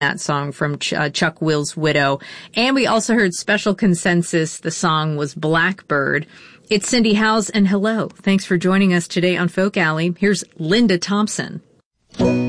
that song from Chuck Will's Widow. And we also heard Special Consensus. The song was Blackbird. It's Cindy Howes, and hello. Thanks for joining us today on Folk Alley. Here's Linda Thompson.